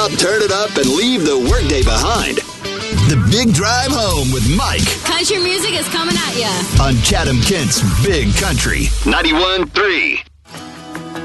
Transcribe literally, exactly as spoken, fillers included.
Turn it up and leave the workday behind. The Big Drive Home with Mike. Country music is coming at ya. On Chatham Kent's Big Country. ninety-one point three.